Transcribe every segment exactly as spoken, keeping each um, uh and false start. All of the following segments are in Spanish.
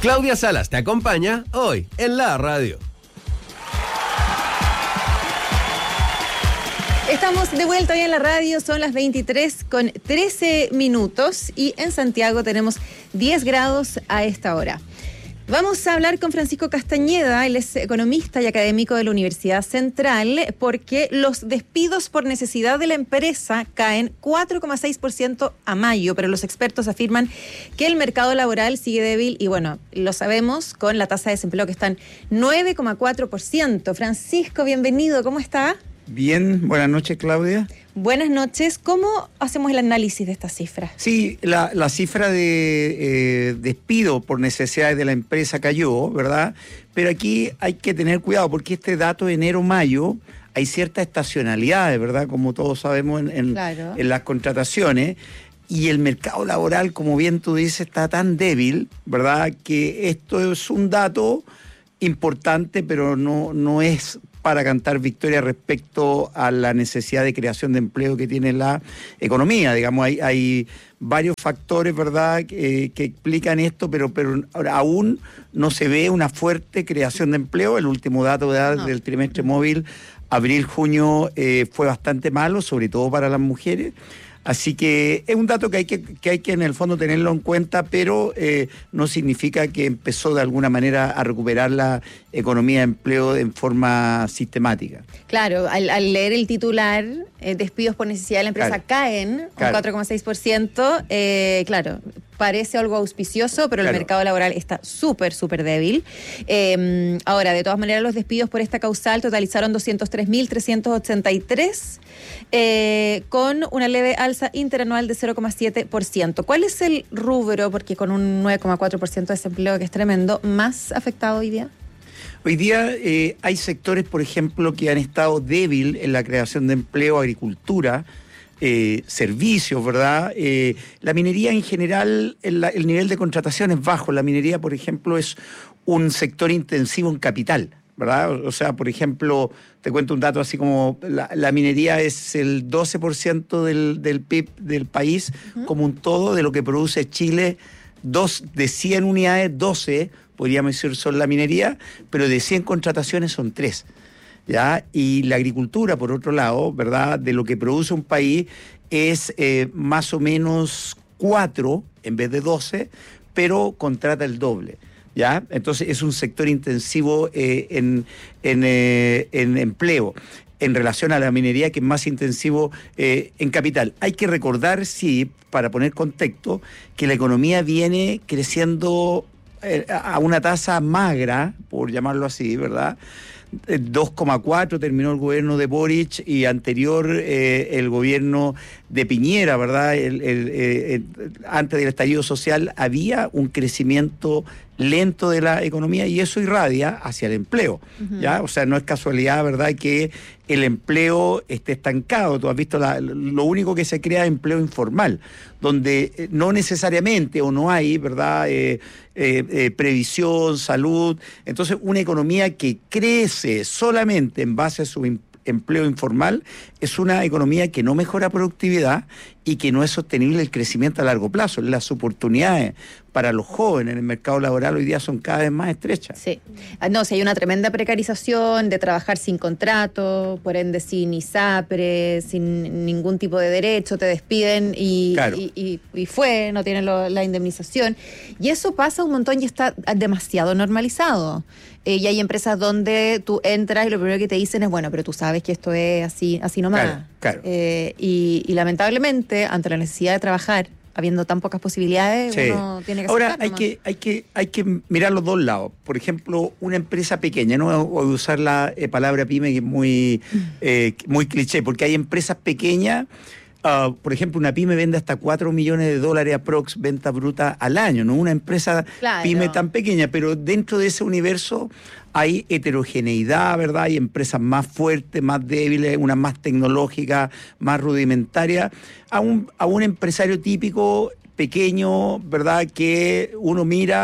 Claudia Salas te acompaña hoy en la radio. Estamos de vuelta hoy en la radio, son las veintitrés con trece minutos y en Santiago tenemos diez grados a esta hora. Vamos a hablar con Francisco Castañeda, él es economista y académico de la Universidad Central, porque los despidos por necesidad de la empresa caen cuatro coma seis por ciento a mayo, pero los expertos afirman que el mercado laboral sigue débil y bueno, lo sabemos con la tasa de desempleo que está en nueve coma cuatro por ciento. Francisco, bienvenido, ¿cómo está? Bien, buenas noches, Claudia. Buenas noches. ¿Cómo hacemos el análisis de estas cifras? Sí, la, la cifra de eh, despido por necesidades de la empresa cayó, ¿verdad? Pero aquí hay que tener cuidado porque este dato de enero-mayo hay cierta estacionalidad, ¿verdad? Como todos sabemos en, en, claro. en las contrataciones. Y el mercado laboral, como bien tú dices, está tan débil, ¿verdad? Que esto es un dato importante, pero no, no es para cantar victoria respecto a la necesidad de creación de empleo que tiene la economía. Digamos, hay, hay varios factores, ¿verdad?, que, que explican esto, pero, pero aún no se ve una fuerte creación de empleo. El último dato de, no. del trimestre móvil, abril-junio, eh, fue bastante malo, sobre todo para las mujeres. Así que es un dato que hay que, que hay que en el fondo tenerlo en cuenta, pero eh, no significa que empezó de alguna manera a recuperar la economía de empleo en forma sistemática. Claro, al, al leer el titular, eh, despidos por necesidad de la empresa claro. caen un claro. cuatro coma seis por ciento, eh, claro, parece algo auspicioso, pero claro. el mercado laboral está súper, súper débil. Eh, ahora, de todas maneras, los despidos por esta causal totalizaron doscientos tres mil trescientos ochenta y tres, eh, con una leve alza interanual de cero coma siete por ciento. ¿Cuál es el rubro, porque con un nueve coma cuatro por ciento de desempleo, que es tremendo, más afectado hoy día? Hoy día eh, hay sectores, por ejemplo, que han estado débil en la creación de empleo, agricultura, Eh, servicios, ¿verdad? Eh, la minería en general, el, el nivel de contratación es bajo. La minería, por ejemplo, es un sector intensivo en capital, ¿verdad? O sea, por ejemplo, te cuento un dato así como la, la minería es el doce por ciento del, del P I B del país, uh-huh. como un todo, de lo que produce Chile. Dos, de cien unidades, doce, podríamos decir, son la minería, pero de cien contrataciones son tres. ¿Ya? Y la agricultura, por otro lado, ¿verdad?, de lo que produce un país es eh, más o menos cuatro en vez de doce, pero contrata el doble, ¿ya? Entonces es un sector intensivo eh, en, en, eh, en empleo en relación a la minería, que es más intensivo eh, en capital. Hay que recordar, sí, para poner contexto, que la economía viene creciendo eh, a una tasa magra, por llamarlo así, ¿verdad?, dos coma cuatro terminó el gobierno de Boric y anterior eh, el gobierno de Piñera, ¿verdad? El, el, eh, el, antes del estallido social había un crecimiento lento de la economía y eso irradia hacia el empleo, uh-huh. ¿ya? O sea, no es casualidad, ¿verdad?, que el empleo esté estancado. Tú has visto, la, lo único que se crea es empleo informal, donde no necesariamente o no hay, ¿verdad?, eh, eh, eh, previsión, salud. Entonces, una economía que crece solamente en base a su empleo informal es una economía que no mejora productividad y que no es sostenible el crecimiento a largo plazo. Las oportunidades para los jóvenes en el mercado laboral hoy día son cada vez más estrechas. Sí. No, si hay una tremenda precarización de trabajar sin contrato, por ende sin ISAPRE, sin ningún tipo de derecho, te despiden y, claro. y, y, y fue, no tienen lo, la indemnización. Y eso pasa un montón y está demasiado normalizado. Eh, y hay empresas donde tú entras y lo primero que te dicen es, bueno, pero tú sabes que esto es así, así nomás. Claro, claro. Eh, y, y lamentablemente, ante la necesidad de trabajar, habiendo tan pocas posibilidades, sí. uno tiene que Ahora, aceptar hay que, hay, que, hay que mirar los dos lados. Por ejemplo, una empresa pequeña, no voy a usar la eh, palabra pyme, que es muy, eh, muy cliché, porque hay empresas pequeñas. Uh, por ejemplo, una pyme vende hasta cuatro millones de dólares aprox venta bruta al año, no una empresa claro. pyme tan pequeña, pero dentro de ese universo hay heterogeneidad, ¿verdad? Hay empresas más fuertes, más débiles, una más tecnológica, más rudimentaria. A un, a un empresario típico pequeño, ¿verdad?, que uno mira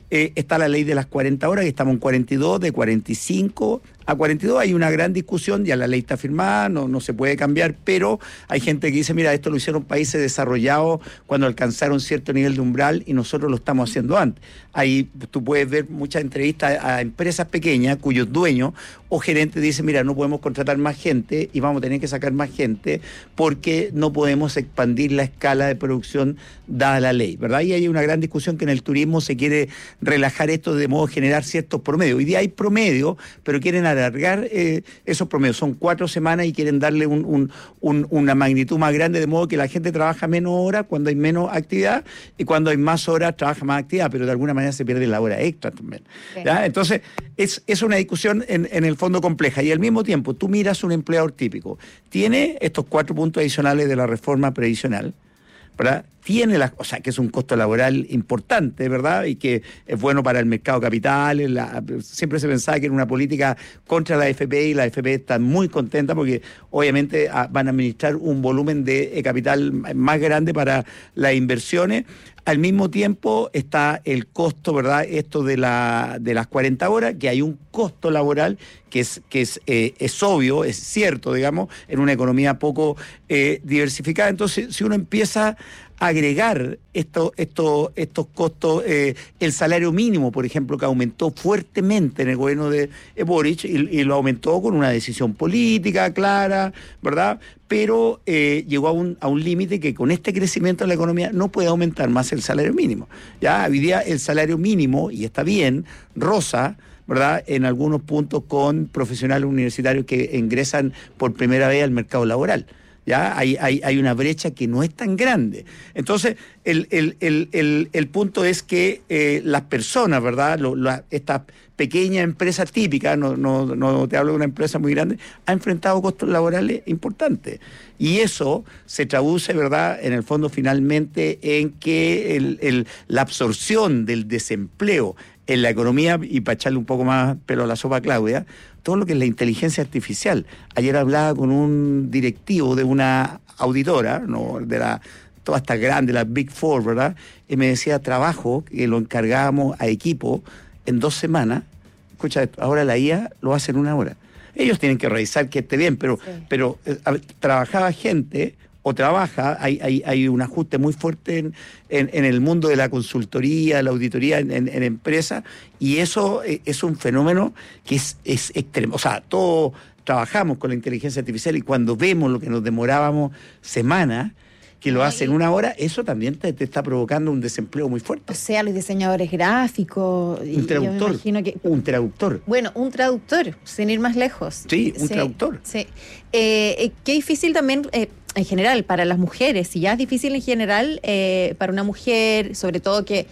eh, está la ley de las cuarenta horas, que estamos en cuarenta y dos, de cuarenta y cinco a cuarenta y dos hay una gran discusión, ya la ley está firmada, no, no se puede cambiar, pero hay gente que dice, mira, esto lo hicieron países desarrollados cuando alcanzaron cierto nivel de umbral y nosotros lo estamos haciendo antes. Ahí tú puedes ver muchas entrevistas a empresas pequeñas cuyos dueños o gerentes dicen, mira, no podemos contratar más gente y vamos a tener que sacar más gente porque no podemos expandir la escala de producción dada la ley, ¿verdad? Y hay una gran discusión que en el turismo se quiere relajar esto de modo de generar ciertos promedios. Hoy día hay promedios, pero quieren alargar eh, esos promedios. Son cuatro semanas y quieren darle un, un, un, una magnitud más grande, de modo que la gente trabaja menos horas cuando hay menos actividad y cuando hay más horas trabaja más actividad, pero de alguna manera se pierde la hora extra también. ¿Ya? Entonces, es, es una discusión en, en el fondo compleja y al mismo tiempo tú miras un empleador típico. Tiene estos cuatro puntos adicionales de la reforma previsional, ¿verdad? Tiene la, o sea, que es un costo laboral importante, ¿verdad? Y que es bueno para el mercado de capitales. La, siempre se pensaba que era una política contra la A F P y la A F P está muy contenta porque obviamente a, van a administrar un volumen de capital más grande para las inversiones. Al mismo tiempo está el costo, ¿verdad? Esto de, la, de las cuarenta horas, que hay un costo laboral que es, que es, eh, es obvio, es cierto, digamos, en una economía poco eh, diversificada. Entonces, si uno empieza a agregar esto, esto, estos costos, eh, el salario mínimo, por ejemplo, que aumentó fuertemente en el gobierno de Boric y, y lo aumentó con una decisión política clara, ¿verdad? Pero eh, llegó a un, a un límite que con este crecimiento de la economía no puede aumentar más el salario mínimo. Ya hoy día el salario mínimo, y está bien, rosa, ¿verdad?, en algunos puntos con profesionales universitarios que ingresan por primera vez al mercado laboral. Ya hay, hay, hay una brecha que no es tan grande. Entonces, el, el, el, el, el punto es que eh, las personas, ¿verdad?, Lo, la, estas pequeñas empresas típicas, no, no, no te hablo de una empresa muy grande, ha enfrentado costos laborales importantes. Y eso se traduce, ¿verdad?, en el fondo finalmente en que el, el, la absorción del desempleo en la economía, y para echarle un poco más pelo a la sopa a Claudia, todo lo que es la inteligencia artificial. Ayer hablaba con un directivo de una auditora, ¿no?, de la todas estas grandes, las Big Four, ¿verdad?, y me decía, trabajo que lo encargábamos a equipo en dos semanas. Escucha esto, ahora la I A lo hace en una hora. Ellos tienen que revisar que esté bien, pero, sí. pero eh, trabajaba gente... o trabaja, hay, hay, hay un ajuste muy fuerte en, en, en el mundo de la consultoría, la auditoría en, en, en empresas, y eso es un fenómeno que es, es extremo. O sea, todos trabajamos con la inteligencia artificial y cuando vemos lo que nos demorábamos semanas, que lo hace en una hora, eso también te, te está provocando un desempleo muy fuerte. O sea, los diseñadores gráficos... Un traductor, que, un traductor. Bueno, un traductor, sin ir más lejos. Sí, un sí, traductor. Sí. Eh, qué difícil también... Eh, en general, para las mujeres, si ya es difícil en general, eh, para una mujer, sobre todo que,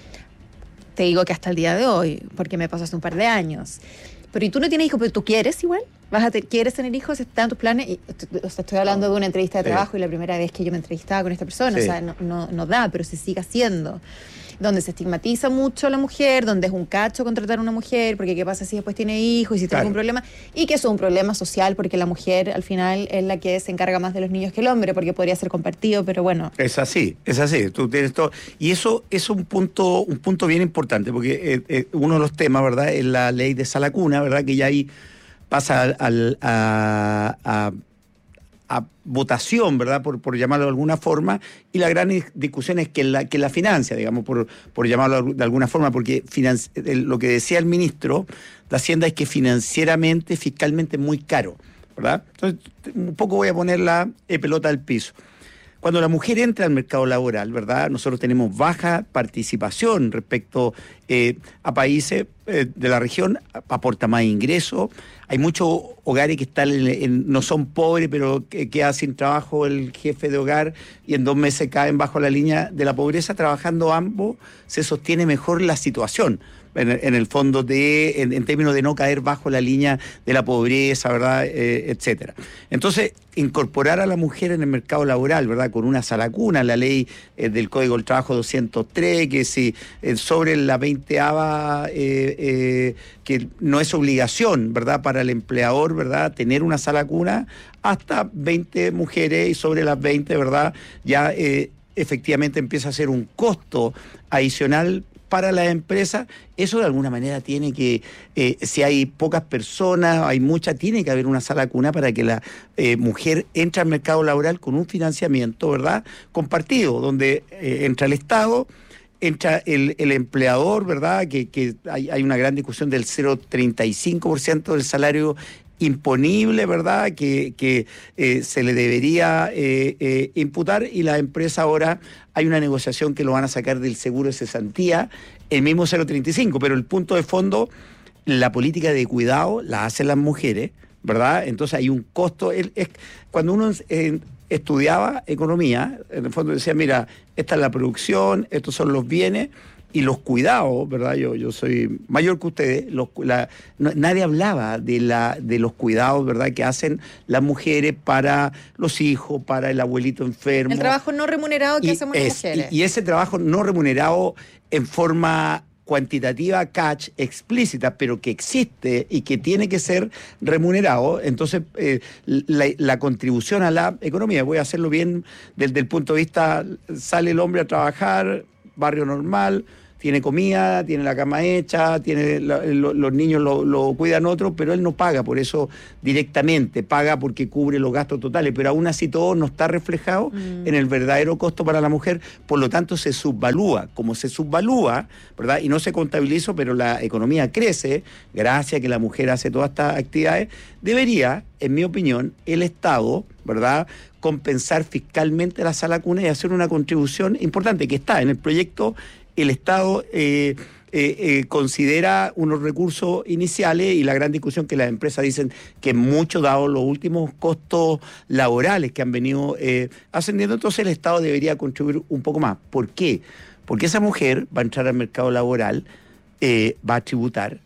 te digo que hasta el día de hoy, porque me pasó hace un par de años, pero ¿y tú no tienes hijos, pero tú quieres igual? ¿Vas a te, ¿Quieres tener hijos? ¿Están tus planes? Y, o sea, estoy hablando de una entrevista de trabajo sí. y la primera vez que yo me entrevistaba con esta persona, sí. o sea, no, no, no da, pero se sigue haciendo. Donde se estigmatiza mucho a la mujer, donde es un cacho contratar a una mujer, porque qué pasa si después tiene hijos y si tiene claro. algún problema, y que eso es un problema social, porque la mujer al final es la que se encarga más de los niños que el hombre, porque podría ser compartido, pero bueno. Es así, es así, tú tienes todo. Y eso es un punto, un punto bien importante, porque eh, eh, uno de los temas, ¿verdad?, es la ley de sala cuna, ¿verdad?, que ya ahí pasa al, al, a, a a votación, ¿verdad?, por, por llamarlo de alguna forma, y la gran discusión es que la, que la financia, digamos, por, por llamarlo de alguna forma, porque financi- lo que decía el ministro de Hacienda es que financieramente, fiscalmente es muy caro, ¿verdad? Entonces, un poco voy a poner la eh, pelota al piso. Cuando la mujer entra al mercado laboral, ¿verdad?, nosotros tenemos baja participación respecto eh, a países eh, de la región, aporta más ingresos. Hay muchos hogares que están en, en, no son pobres, pero que queda sin trabajo el jefe de hogar y en dos meses caen bajo la línea de la pobreza. Trabajando ambos se sostiene mejor la situación. En, en el fondo de, en, en términos de no caer bajo la línea de la pobreza, ¿verdad?, eh, etcétera. Entonces, incorporar a la mujer en el mercado laboral, ¿verdad?, con una sala cuna, la ley eh, del Código del Trabajo doscientos tres, que si eh, sobre la veinteava, eh, eh, que no es obligación, ¿verdad?, para el empleador, ¿verdad?, tener una sala cuna, hasta veinte mujeres, y sobre las veinte, ¿verdad?, ya eh, efectivamente empieza a ser un costo adicional para las empresas, eso de alguna manera tiene que, eh, si hay pocas personas, hay muchas, tiene que haber una sala cuna para que la eh, mujer entre al mercado laboral con un financiamiento, ¿verdad?, compartido, donde eh, entra el Estado, entra el, el empleador, ¿verdad?, que, que hay, hay una gran discusión del cero coma treinta y cinco por ciento del salario imponible, ¿verdad?, que, que eh, se le debería eh, eh, imputar, y la empresa ahora hay una negociación que lo van a sacar del seguro de cesantía, el mismo cero coma treinta y cinco, pero el punto de fondo, la política de cuidado la hacen las mujeres, ¿verdad? Entonces hay un costo, es, es, cuando uno eh, estudiaba economía, en el fondo decía, mira, esta es la producción, estos son los bienes, y los cuidados, ¿verdad? Yo, yo soy mayor que ustedes, los, la, no, nadie hablaba de, la, de los cuidados, ¿verdad?, que hacen las mujeres para los hijos, para el abuelito enfermo. El trabajo no remunerado que y hacemos las es, mujeres. Y, y ese trabajo no remunerado en forma cuantitativa, catch, explícita, pero que existe y que tiene que ser remunerado. Entonces, eh, la, la contribución a la economía, voy a hacerlo bien desde el punto de vista, sale el hombre a trabajar, barrio normal, tiene comida, tiene la cama hecha, tiene la, lo, los niños lo, lo cuidan otros, pero él no paga por eso directamente, paga porque cubre los gastos totales, pero aún así todo no está reflejado mm. en el verdadero costo para la mujer, por lo tanto se subvalúa, como se subvalúa, ¿verdad?, y no se contabiliza, pero la economía crece, gracias a que la mujer hace todas estas actividades, debería, en mi opinión, el Estado, ¿verdad?, compensar fiscalmente la sala cuna y hacer una contribución importante, que está en el proyecto. El Estado eh, eh, eh, considera unos recursos iniciales, y la gran discusión que las empresas dicen que mucho, dado los últimos costos laborales que han venido eh, ascendiendo, entonces el Estado debería contribuir un poco más. ¿Por qué? Porque esa mujer va a entrar al mercado laboral, eh, va a tributar,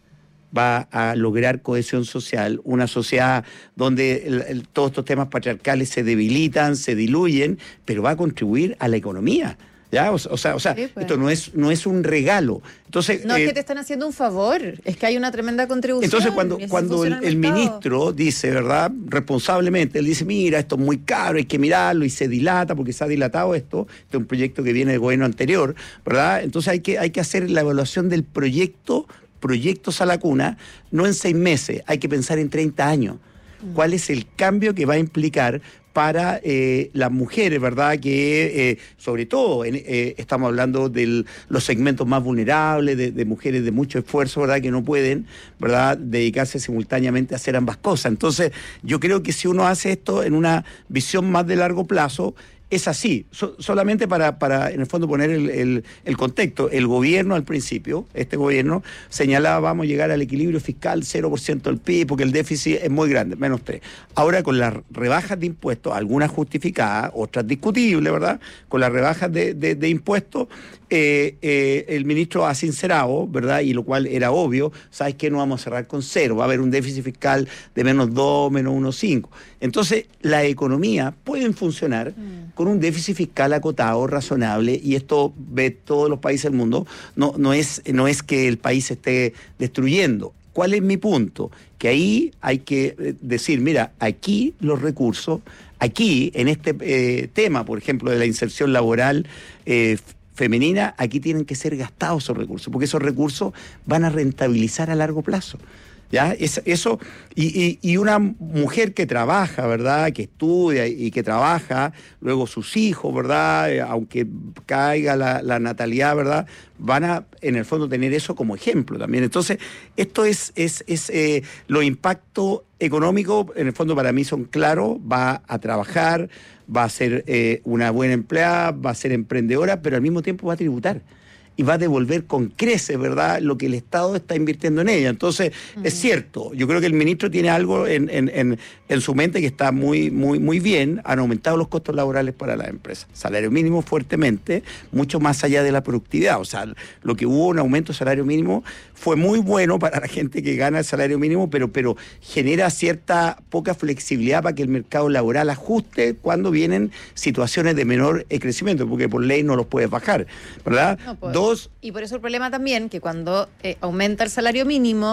va a lograr cohesión social, una sociedad donde el, el, todos estos temas patriarcales se debilitan, se diluyen, pero va a contribuir a la economía. ¿Ya? O, o sea, o sea sí, pues. Esto no es, no es un regalo. Entonces, no eh, es que te están haciendo un favor, es que hay una tremenda contribución. Entonces, cuando, cuando el, el ministro dice, ¿verdad?, responsablemente, él dice, mira, esto es muy caro, hay que mirarlo, y se dilata, porque se ha dilatado esto, este es un proyecto que viene del gobierno anterior, ¿verdad? Entonces hay que, hay que hacer la evaluación del proyecto, proyecto Sala Cuna, no en seis meses, hay que pensar en treinta años. ¿Cuál es el cambio que va a implicar para eh, las mujeres, ¿verdad? Que eh, sobre todo en, eh, estamos hablando de los segmentos más vulnerables, de, de mujeres de mucho esfuerzo, ¿verdad? Que no pueden, ¿verdad?, dedicarse simultáneamente a hacer ambas cosas. Entonces, yo creo que si uno hace esto en una visión más de largo plazo, es así, so, solamente para, para, en el fondo, poner el, el, el contexto. El gobierno al principio, este gobierno, señalaba vamos a llegar al equilibrio fiscal cero por ciento del P I B, porque el déficit es muy grande, menos tres. Ahora, con las rebajas de impuestos, algunas justificadas, otras discutibles, ¿verdad?, con las rebajas de, de, de impuestos, eh, eh, el ministro ha sincerado, ¿verdad?, y lo cual era obvio, ¿sabes qué? No vamos a cerrar con cero, va a haber un déficit fiscal de menos dos, menos uno coma cinco. Entonces, la economía puede funcionar mm. con un déficit fiscal acotado, razonable, y esto ve todos los países del mundo. No, no es, no es que el país se esté destruyendo. ¿Cuál es mi punto? Que ahí hay que decir, mira, aquí los recursos, aquí en este eh, tema, por ejemplo, de la inserción laboral eh, femenina, aquí tienen que ser gastados esos recursos, porque esos recursos van a rentabilizar a largo plazo. ¿Ya? Es, eso, y, y, y una mujer que trabaja, ¿verdad?, que estudia y que trabaja, luego sus hijos, ¿verdad?, eh, aunque caiga la, la natalidad, ¿verdad?, van a, en el fondo, tener eso como ejemplo también. Entonces, esto es, es, es eh, los impactos económicos, en el fondo, para mí son claros. Va a trabajar, va a ser eh, una buena empleada, va a ser emprendedora, pero al mismo tiempo va a tributar. Y va a devolver con creces, ¿verdad?, lo que el Estado está invirtiendo en ella. Entonces, uh-huh. es cierto, yo creo que el ministro tiene algo en, en, en, en su mente que está muy, muy, muy bien. Han aumentado los costos laborales para las empresas. Salario mínimo fuertemente, mucho más allá de la productividad. O sea, lo que hubo un aumento de salario mínimo fue muy bueno para la gente que gana el salario mínimo, pero, pero genera cierta poca flexibilidad para que el mercado laboral ajuste cuando vienen situaciones de menor crecimiento, porque por ley no los puedes bajar, ¿verdad? No puedo. Dos, y por eso el problema también, que cuando eh, aumenta el salario mínimo,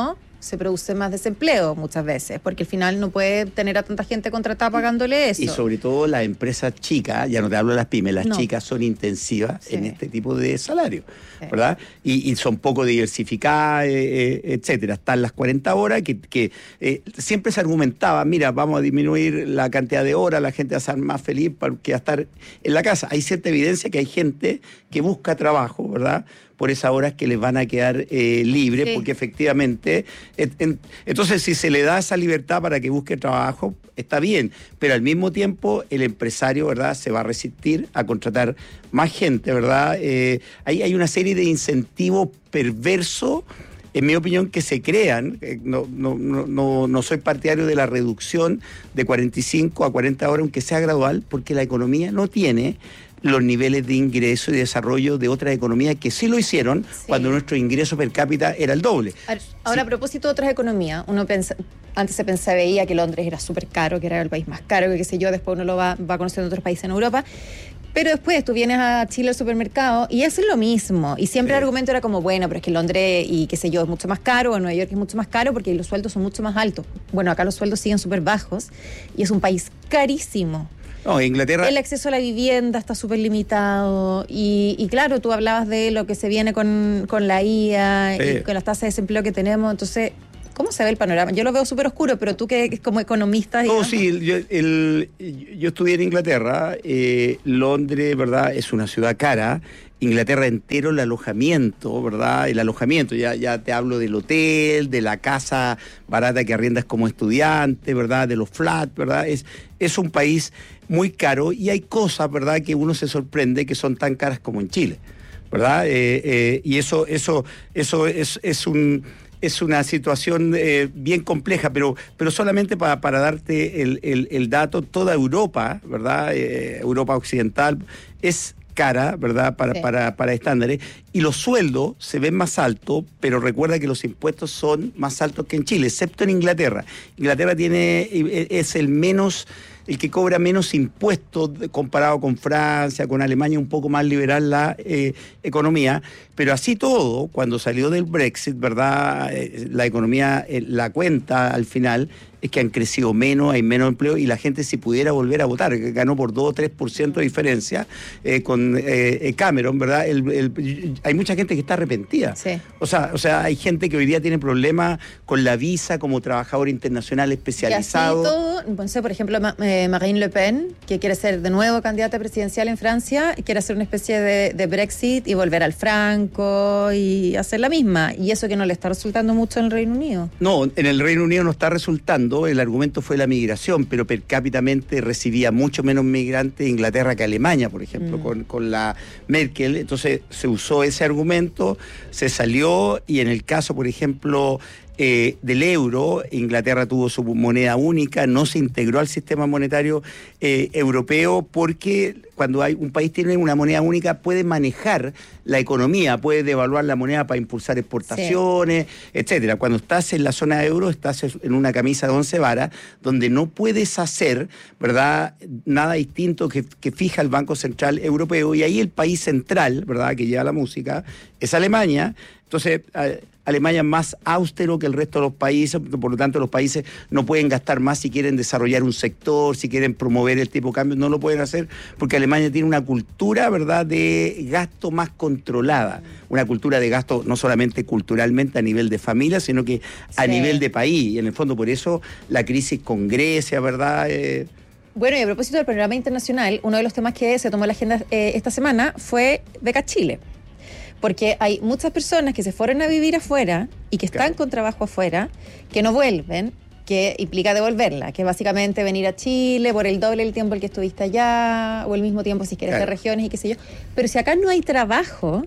se produce más desempleo muchas veces, porque al final no puede tener a tanta gente contratada pagándole eso. Y sobre todo las empresas chicas, ya no te hablo de las pymes, las No. chicas son intensivas Sí. en este tipo de salario, Sí. ¿verdad? Y, y son poco diversificadas, eh, eh, etcétera. Están las cuarenta horas que, que eh, siempre se argumentaba, mira, vamos a disminuir la cantidad de horas, la gente va a ser más feliz porque va a estar en la casa. Hay cierta evidencia que hay gente que busca trabajo, ¿verdad?, por esas horas que les van a quedar eh, libres, Sí. porque efectivamente, et, en, entonces si se le da esa libertad para que busque trabajo, está bien, pero al mismo tiempo el empresario, ¿verdad?, se va a resistir a contratar más gente, ¿verdad? Eh, hay, hay una serie de incentivos perversos, en mi opinión, que se crean. Eh, no, no, no, no, no soy partidario de la reducción de cuarenta y cinco a cuarenta horas, aunque sea gradual, porque la economía no tiene los niveles de ingreso y desarrollo de otras economías que sí lo hicieron Sí. cuando nuestro ingreso per cápita era el doble. Ahora, ahora, Sí. a propósito de otras economías, uno pensa, antes se pensaba, veía que Londres era súper caro, que era el país más caro, que qué sé yo, después uno lo va, va conociendo otros países en Europa. Pero después tú vienes a Chile al supermercado y es lo mismo. Y siempre Sí. el argumento era como, bueno, pero es que Londres y qué sé yo es mucho más caro, o Nueva York es mucho más caro porque los sueldos son mucho más altos. Bueno, acá los sueldos siguen súper bajos y es un país carísimo. No, Inglaterra... El acceso a la vivienda está súper limitado y, y claro, tú hablabas de lo que se viene con, con la I A Sí. y con las tasas de desempleo que tenemos. Entonces, ¿cómo se ve el panorama? Yo lo veo súper oscuro, pero tú que como economista... No, digamos, sí, yo, el- yo estudié en Inglaterra, eh, Londres, ¿verdad?, es una ciudad cara. Inglaterra entero, el alojamiento, ¿verdad? El alojamiento, ya, ya te hablo del hotel, de la casa barata que arriendas como estudiante, ¿verdad? De los flats, ¿verdad? Es, es un país muy caro y hay cosas, ¿verdad?, que uno se sorprende que son tan caras como en Chile, ¿verdad? Eh, eh, y eso, eso, eso es, es un... Es una situación eh, bien compleja, pero, pero solamente para, para darte el, el, el dato, toda Europa, ¿verdad? Eh, Europa Occidental es cara, ¿verdad?, para, Sí. para, para estándares, y los sueldos se ven más altos, pero recuerda que los impuestos son más altos que en Chile, excepto en Inglaterra. Inglaterra tiene, es el menos, el que cobra menos impuestos comparado con Francia, con Alemania, un poco más liberal la eh, economía, pero así todo, cuando salió del Brexit, ¿verdad?, eh, la economía, eh, la cuenta al final es que han crecido menos, hay menos empleo y la gente si pudiera volver a votar, que ganó por dos o tres por ciento de diferencia eh, con eh, Cameron, ¿verdad? El, el, hay mucha gente que está arrepentida. Sí. O sea, o sea, hay gente que hoy día tiene problemas con la visa como trabajador internacional Y así especializado. todo, no sé, por ejemplo, Ma- eh, Marine Le Pen, que quiere ser de nuevo candidata presidencial en Francia, y quiere hacer una especie de, de Brexit y volver al franco y hacer la misma. Y eso que no le está resultando mucho en el Reino Unido. No, en el Reino Unido no está resultando, el argumento fue la migración, pero per cápitamente recibía mucho menos migrantes Inglaterra que Alemania, por ejemplo, Mm. con, con la Merkel. Entonces se usó ese argumento, se salió y en el caso, por ejemplo, eh, del euro, Inglaterra tuvo su moneda única, no se integró al sistema monetario eh, europeo porque cuando hay un país tiene una moneda única puede manejar la economía, puede devaluar la moneda para impulsar exportaciones, etcétera. Cuando estás en la zona euro, estás en una camisa de once varas, donde no puedes hacer, ¿verdad?, nada distinto que, que fija el Banco Central Europeo, y ahí el país central, ¿verdad?, que lleva la música, es Alemania. Entonces, eh, Alemania es más austero que el resto de los países, por lo tanto los países no pueden gastar más si quieren desarrollar un sector, si quieren promover el tipo de cambio, no lo pueden hacer porque Alemania tiene una cultura, ¿verdad?, de gasto más controlada, una cultura de gasto no solamente culturalmente a nivel de familia, sino que a Sí. nivel de país, y en el fondo por eso la crisis con Grecia, ¿verdad?, eh, Bueno, y a propósito del panorama internacional, uno de los temas que se tomó en la agenda eh, esta semana fue Beca Chile. Porque hay muchas personas que se fueron a vivir afuera y que están Claro. con trabajo afuera, que no vuelven, que implica devolverla, que básicamente venir a Chile por el doble del tiempo el que estuviste allá, o el mismo tiempo si quieres Claro. de regiones y qué sé yo. Pero si acá no hay trabajo,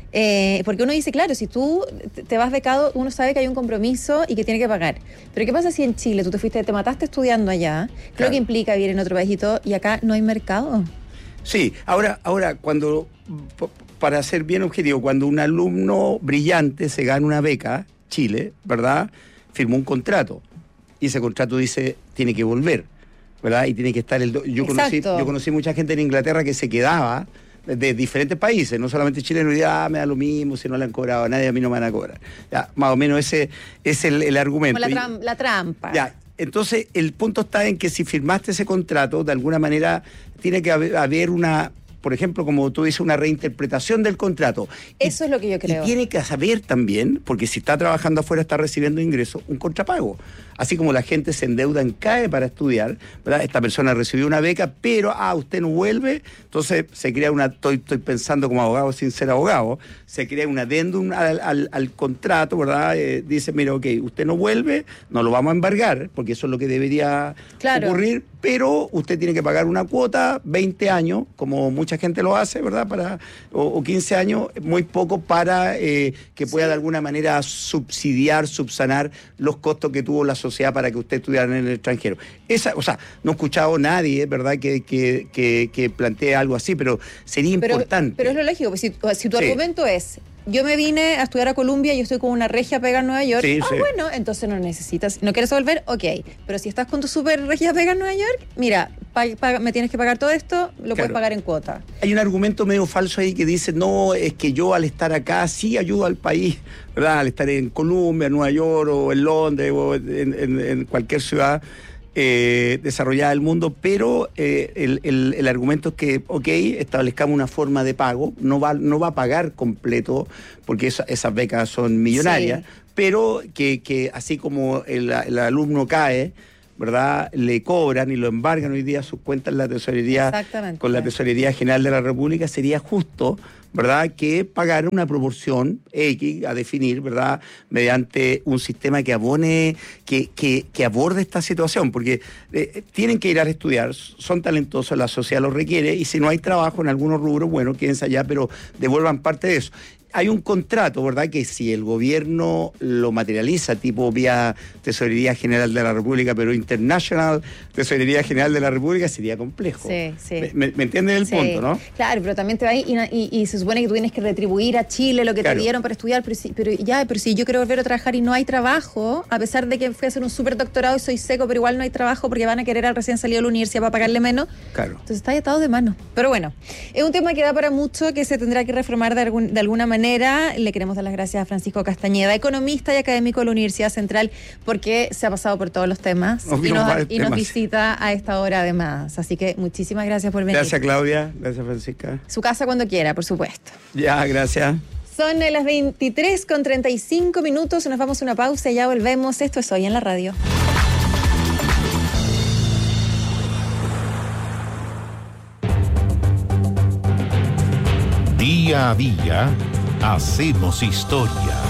eh, porque uno dice, claro, si tú te- te vas becado, uno sabe que hay un compromiso y que tiene que pagar. Pero ¿qué pasa si en Chile tú te fuiste, te mataste estudiando allá? Creo Claro. que implica vivir en otro país y todo, y acá no hay mercado. Sí, ahora, ahora cuando, p- para ser bien objetivo, cuando un alumno brillante se gana una beca, Chile, ¿verdad?, firmó un contrato y ese contrato dice tiene que volver, ¿verdad? Y tiene que estar el... do- Yo conocí, Exacto. yo conocí mucha gente en Inglaterra que se quedaba de diferentes países, no solamente chilenos, y ah, me da lo mismo, si no le han cobrado a nadie, a mí no me van a cobrar. Ya, más o menos ese es el, el argumento. Como la, tram- la trampa. Ya, entonces el punto está en que si firmaste ese contrato, de alguna manera tiene que haber, haber una... por ejemplo, como tú dices, una reinterpretación del contrato. Eso y, es lo que yo creo. Y tiene que saber también, porque si está trabajando afuera, está recibiendo ingresos, un contrapago. Así como la gente se endeuda en C A E para estudiar, ¿verdad? Esta persona recibió una beca, pero, ah, usted no vuelve, entonces se crea una, estoy, estoy pensando como abogado sin ser abogado, se crea un adendum al, al, al contrato, ¿verdad? Eh, dice, mira, ok, usted no vuelve, no lo vamos a embargar, porque eso es lo que debería claro. ocurrir, pero usted tiene que pagar una cuota, veinte años, como mucha gente lo hace, ¿verdad? Para, o, o quince años, muy poco para eh, que pueda sí. de alguna manera subsidiar, subsanar los costos que tuvo la sociedad para que usted estudiara en el extranjero. Esa, o sea, no he escuchado a nadie, ¿verdad?, que, que, que, que plantee algo así, pero sería pero, importante. Pero es lo lógico, pues si, si tu sí. argumento es, yo me vine a estudiar a Columbia y yo estoy con una regia pega en Nueva York, sí, ah, sí. bueno, entonces no necesitas, ¿no quieres volver? Ok, pero si estás con tu super regia pega en Nueva York, mira, paga, paga, me tienes que pagar todo esto, lo claro. puedes pagar en cuota. Hay un argumento medio falso ahí que dice, no, es que yo al estar acá sí ayudo al país, ¿verdad? Al estar en Columbia, en Nueva York, o en Londres, o en, en, en cualquier ciudad Eh, desarrollada del mundo, pero eh, el, el, el argumento es que, ok, establezcamos una forma de pago, no va, no va a pagar completo, porque esa, esas becas son millonarias, sí. pero que, que así como el, el alumno cae, ¿verdad?, le cobran y lo embargan hoy día sus cuentas en la tesorería, con la Tesorería General de la República, sería justo, ¿verdad?, que pagar una proporción X a definir, ¿verdad?, mediante un sistema que abone, que, que, que aborde esta situación, porque eh, tienen que ir a estudiar, son talentosos, la sociedad los requiere, y si no hay trabajo en algunos rubros, bueno, quédense allá, pero devuelvan parte de eso. Hay un contrato, ¿verdad?, que si el gobierno lo materializa, tipo vía Tesorería General de la República, pero International Tesorería General de la República, sería complejo. Sí, sí. ¿Me, me entienden el sí. punto, no? Claro, pero también te va y, y, y se supone que tú tienes que retribuir a Chile lo que claro. te dieron para estudiar, pero, si, pero ya, pero si yo quiero volver a trabajar y no hay trabajo, a pesar de que fui a hacer un súper doctorado y soy seco, pero igual no hay trabajo porque van a querer al recién salido de la universidad para pagarle menos. Claro. Entonces está atado de mano. Pero bueno, es un tema que da para mucho, que se tendrá que reformar de, algún, de alguna manera. Le queremos dar las gracias a Francisco Castañeda, economista y académico de la Universidad Central, porque se ha pasado por todos los temas nos y, nos, y temas. nos visita a esta hora además. Así que muchísimas gracias por venir. Gracias, Claudia. Gracias, Francisca. Su casa cuando quiera, por supuesto. Ya, gracias. Son las veintitrés con treinta y cinco minutos, nos vamos a una pausa y ya volvemos. Esto es Hoy en la Radio. Día a día, hacemos historia.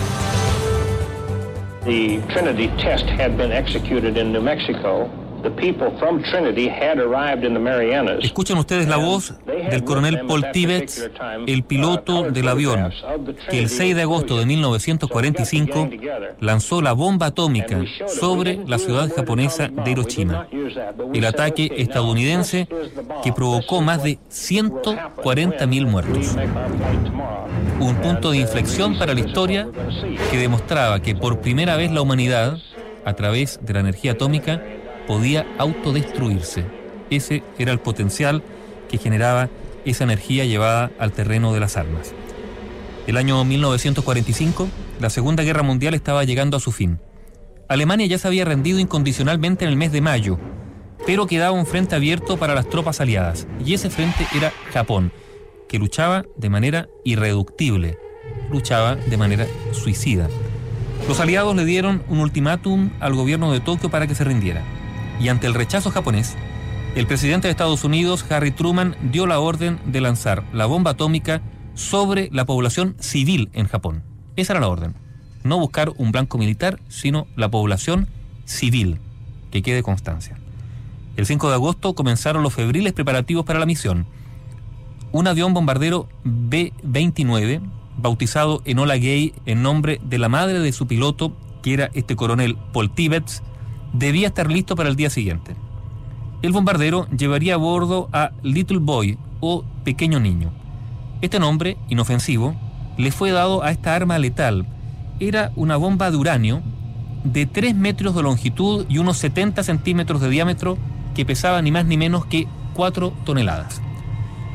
The Trinity test had been executed in New Mexico. The people from Trinity had arrived in the Marianas. Escuchan ustedes la voz del coronel Paul Tibbets, el piloto del avión que el seis de agosto de mil novecientos cuarenta y cinco lanzó la bomba atómica sobre la ciudad japonesa de Hiroshima. El ataque estadounidense que provocó más de ciento cuarenta mil muertos. Un punto de inflexión para la historia que demostraba que por primera vez la humanidad, a través de la energía atómica, podía autodestruirse. Ese era el potencial que generaba esa energía llevada al terreno de las armas. El año mil novecientos cuarenta y cinco, la Segunda Guerra Mundial estaba llegando a su fin. Alemania ya se había rendido incondicionalmente en el mes de mayo, pero quedaba un frente abierto para las tropas aliadas, y ese frente era Japón, que luchaba de manera irreductible, luchaba de manera suicida. Los aliados le dieron un ultimátum al gobierno de Tokio para que se rindiera. Y ante el rechazo japonés, el presidente de Estados Unidos, Harry Truman, dio la orden de lanzar la bomba atómica sobre la población civil en Japón. Esa era la orden. No buscar un blanco militar, sino la población civil, que quede constancia. El cinco de agosto comenzaron los febriles preparativos para la misión. Un avión bombardero B veintinueve, bautizado Enola Gay en nombre de la madre de su piloto, que era este coronel Paul Tibbets, debía estar listo para el día siguiente. El bombardero llevaría a bordo a Little Boy, o pequeño niño. Este nombre, inofensivo, le fue dado a esta arma letal. Era una bomba de uranio de tres metros de longitud y unos setenta centímetros de diámetro, que pesaba ni más ni menos que cuatro toneladas.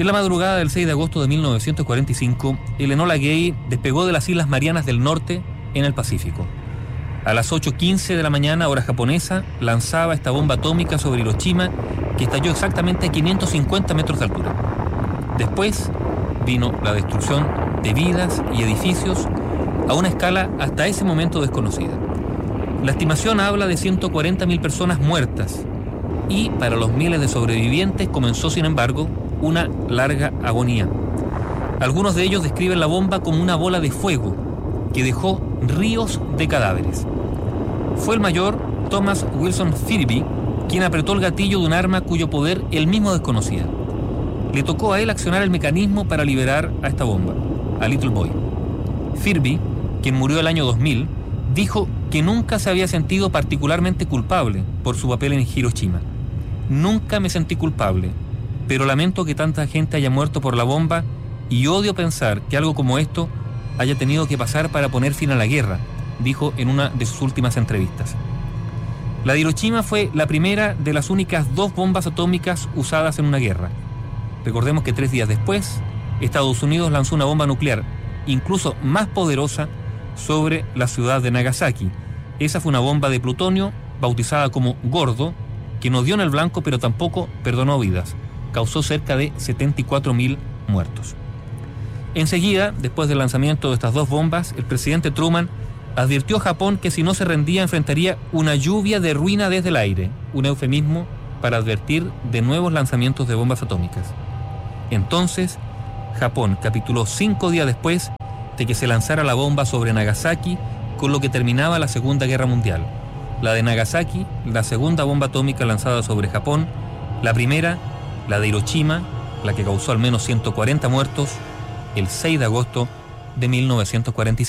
En la madrugada del seis de agosto de mil novecientos cuarenta y cinco, el Enola Gay despegó de las Islas Marianas del Norte en el Pacífico. A las ocho quince de la mañana, hora japonesa, lanzaba esta bomba atómica sobre Hiroshima, que estalló exactamente a quinientos cincuenta metros de altura. Después vino la destrucción de vidas y edificios a una escala hasta ese momento desconocida. La estimación habla de ciento cuarenta mil personas muertas y para los miles de sobrevivientes comenzó, sin embargo, una larga agonía. Algunos de ellos describen la bomba como una bola de fuego que dejó ríos de cadáveres. Fue el mayor Thomas Wilson Firby quien apretó el gatillo de un arma cuyo poder él mismo desconocía. Le tocó a él accionar el mecanismo para liberar a esta bomba, a Little Boy. Firby, quien murió el año dos mil, dijo que nunca se había sentido particularmente culpable por su papel en Hiroshima. Nunca me sentí culpable, pero lamento que tanta gente haya muerto por la bomba y odio pensar que algo como esto haya tenido que pasar para poner fin a la guerra, dijo en una de sus últimas entrevistas. La de Hiroshima fue la primera de las únicas dos bombas atómicas usadas en una guerra. Recordemos que tres días después, Estados Unidos lanzó una bomba nuclear, incluso más poderosa, sobre la ciudad de Nagasaki. Esa fue una bomba de plutonio, bautizada como Gordo, que no dio en el blanco, pero tampoco perdonó vidas. Causó cerca de setenta y cuatro mil muertos. Enseguida, después del lanzamiento de estas dos bombas, el presidente Truman advirtió a Japón que si no se rendía enfrentaría una lluvia de ruina desde el aire, un eufemismo para advertir de nuevos lanzamientos de bombas atómicas. Entonces, Japón capituló cinco días después de que se lanzara la bomba sobre Nagasaki, con lo que terminaba la Segunda Guerra Mundial. La de Nagasaki, la segunda bomba atómica lanzada sobre Japón, la primera, la de Hiroshima, la que causó al menos ciento cuarenta muertos, el seis de agosto de mil novecientos cuarenta y cinco.